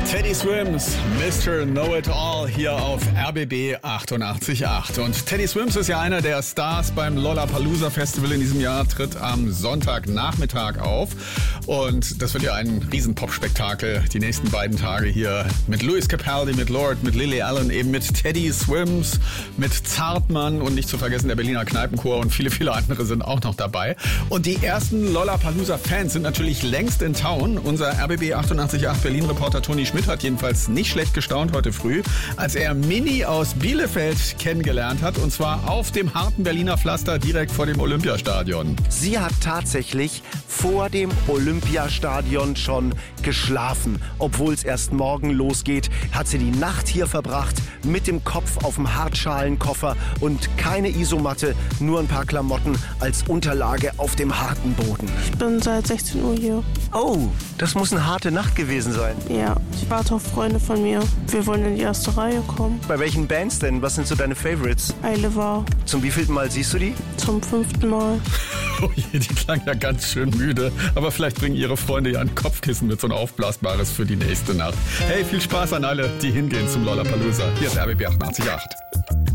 Teddy Swims, Mr. Know-It-All hier auf RBB 88.8. Und Teddy Swims ist ja einer der Stars beim Lollapalooza Festival in diesem Jahr, tritt am Sonntagnachmittag auf. Und das wird ja ein Riesen-Pop-Spektakel die nächsten beiden Tage hier mit Lewis Capaldi, mit Lorde, mit Lily Allen, eben mit Teddy Swims, mit Zartmann und nicht zu vergessen der Berliner Kneipenchor und viele, viele andere sind auch noch dabei. Und die ersten Lollapalooza-Fans sind natürlich längst in Town. Unser RBB 88.8 Berlin-Reporter Toni Schmidt hat jedenfalls nicht schlecht gestaunt heute früh, als er Mini aus Bielefeld kennengelernt hat, und zwar auf dem harten Berliner Pflaster direkt vor dem Olympiastadion. Sie hat tatsächlich vor dem Olympiastadion schon geschlafen. Obwohl es erst morgen losgeht, hat sie die Nacht hier verbracht, mit dem Kopf auf dem Hartschalenkoffer und keine Isomatte, nur ein paar Klamotten als Unterlage auf dem harten Boden. Ich bin seit 16 Uhr hier. Oh, das muss eine harte Nacht gewesen sein. Ja, ich warte auf Freunde von mir. Wir wollen in die erste Reihe kommen. Bei welchen Bands denn? Was sind so deine Favorites? Eile war. Zum wievielten Mal siehst du die? Zum 5. Mal. Oh je, die klang ja ganz schön müde. Aber vielleicht bringen ihre Freunde ja ein Kopfkissen mit so ein aufblasbares für die nächste Nacht. Hey, viel Spaß an alle, die hingehen zum Lollapalooza. Hier ist RBB 88.8.